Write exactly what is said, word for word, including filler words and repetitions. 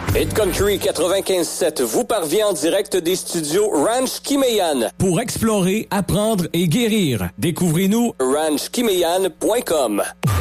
Hit Country quatre-vingt-quinze sept vous parvient en direct des studios Ranch Kimeyan. Pour explorer, apprendre et guérir, découvrez-nous ranch kimeyan point com.